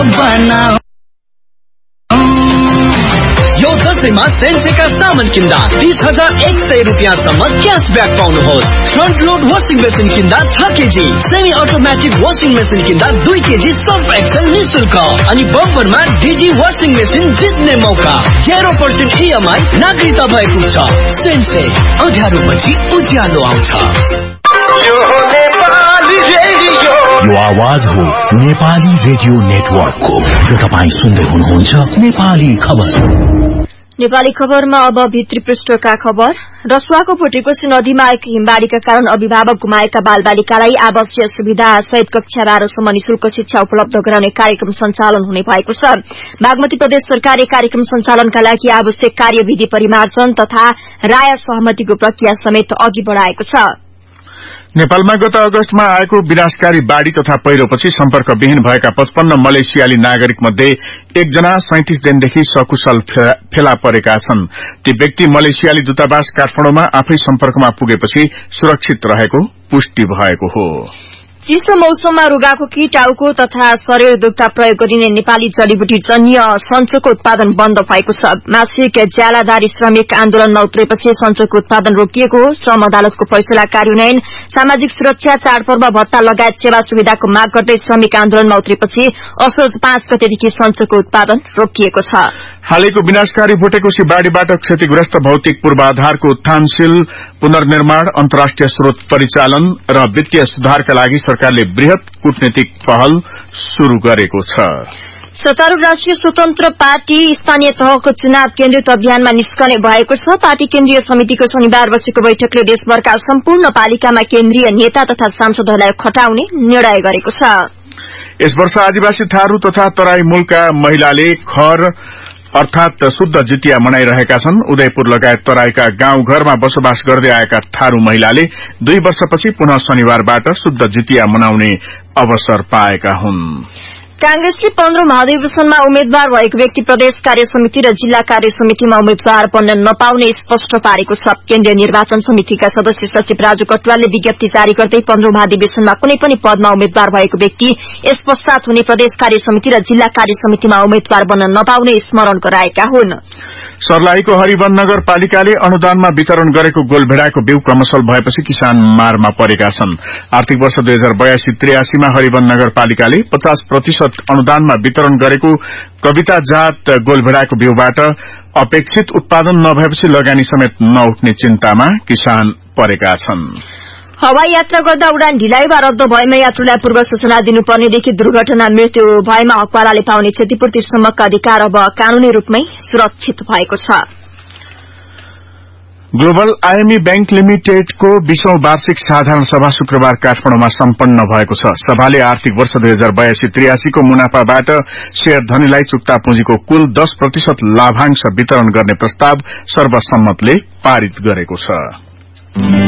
बनाऊ। यो दशैंमा सेन्सेका सामान किन्दा 30,100 रुपियाँसम्म cashback पाउनुहोस्। Front load washing machine किन्दा 6 KG, semi automatic washing machine किन्दा 2 केजी सर्फ एक्सेल निशुल्क अनि बम्परमा डिजी वासिङ मेसिन जित्ने मौका। 0% EMI नागरिकता भएको छ। सेन्सेक अँध्यारोपछि उज्यालो आउँछ। यो आवाज हो नेपाली रेडियो नेटवर्कको। र तपाईँ सुन्दै हुनुहुन्छ नेपाली खबर। नेपाली खबरमा अब भित्री पृष्ठका खबर। रसुवाको भोटेकोशी नदीमा आएको हिमबाढ़ीका कारण अभिभावक गुमाएका बालबालिकालाई आवासीय सुविधा सहित कक्षा 12 सम्म निशुल्क शिक्षा उपलब्ध गराउने कार्यक्रम सञ्चालन हुने भएको छ। बागमती प्रदेश सरकारले कार्यक्रम सञ्चालनका लागि आवश्यक कार्यविधि परिमार्जन तथा राय सहमतिको प्रक्रिया समेत अघि बढ़ाएको छ। नेपालमा गत अगस्तमा आएको विनाशकारी बाढ़ी तथा पहिरोपछि सम्पर्कविहीन भएका 55 मलेसियाली नागरिक मध्ये एकजना 37 दिनदेखि सकुशल फेला परेका छन्। ती व्यक्ति मलेसियाली दूतावास काठमाडौँमा आफै सम्पर्कमा पुगेपछि सुरक्षित रहेको पुष्टि भएको हो। चिसो मौसममा रुगाखोकी, टाउको तथा शरीर दुख्दा प्रयोग गरिने नेपाली जडीबुटी जन्य सञ्चोको उत्पादन बन्द भएको छ। मासिक ज्यालादारी श्रमिक आन्दोलनमा उत्रेपछि सञ्चोको उत्पादन रोकिएको हो। श्रम अदालतको फैसला कार्यान्वयन, सामाजिक सुरक्षा, चाडपर्व भत्ता लगायत सेवा सुविधाको माग गर्दै श्रमिक आन्दोलनमा उत्रेपछि असोज 5 गतेदेखि सञ्चोको उत्पादन रोकिएको छ। हालैको विनाशकारी भोटेकोशी बाढ़ीबाट क्षतिग्रस्त भौतिक पूर्वाधारको उत्थानशील पुनर्निर्माण, अन्तर्राष्ट्रिय स्रोत परिचालन र वित्तीय सुधारका लागि सरकारले वृहत कूटनीतिक पहल शुरू गरेको छ। सत्तारूढ़ राष्ट्रिय स्वतन्त्र पार्टी स्थानीय तहको चुनाव केन्द्रित अभियानमा निस्कने भएको छ। पार्टी केन्द्रीय समितिको शनिबार बसेको बैठकले देशभरका सम्पूर्ण पालिकामा केन्द्रीय नेता तथा सांसदहरूलाई खटाउने निर्णय गरेको छ। यस वर्ष आदिवासी थारू तथा तराई मूलका महिलाले खर अर्थात शुद्ध जितिया मनाइरहेका छन्। उदयपुर लगायत तराईका गाउँघरमा बसोबास गर्दै आएका थारू महिलाले 2 वर्षपछि पुनः शनिबारबाट शुद्ध जितिया मनाउने अवसर पाएका हुन्। कांग्रेसले 15 महाधिवेशनमा उम्मेद्वार भएको व्यक्ति प्रदेश कार्य समिति र जिल्ला कार्य समितिमा उम्मेद्वार बन्न नपाउने स्पष्ट पारेको छ। केन्द्रीय निर्वाचन समितिका सदस्य सचिव राजु कटुवालले विज्ञप्ति जारी गर्दै 15 महाधिवेशनमा कुनै पनि पदमा उम्मेद्वार भएको व्यक्ति यस पश्चात हुने प्रदेश कार्य समिति र जिल्ला कार्य समितिमा उम्मेद्वार बन्न नपाउने स्मरण गराएका हुन्। सर्लाहीको हरिवन नगरपालिकाले अनुदानमा वितरण गरेको गोलभेड़ाको बिउ कमसल भएपछि किसान मारमा परेका छन्। आर्थिक वर्ष 2082-83 मा हरिवन नगरपालिकाले 50% अनुदानमा वितरण गरेको कविता जात गोलभेड़ाको बिउबाट अपेक्षित उत्पादन नभएपछि लगानी समेत नउठ्ने चिन्तामा किसान परेका छन्। हवाई यात्रा गर्दा उडान ढिलाइ वा रद्द भएमा यात्रुलाई पूर्व सूचना दिनुपर्नेदेखि दुर्घटना मृत्यु भएमा हकवालाले पाउने क्षतिपूर्तिसम्मका अधिकार अब कानूनी रूपमै सुरक्षित भएको छ। ग्लोबल आईएमई बैंक लिमिटेडको 20औं वार्षिक साधारण सभा शुक्रबार काठमाडौँमा सम्पन्न भएको छ। सभाले आर्थिक वर्ष 2082-83 को मुनाफाबाट शेयर धनीलाई चुक्ता पुँजीको कुल 10% लाभांश वितरण गर्ने प्रस्ताव सर्वसम्मतले पारित गरेको छ।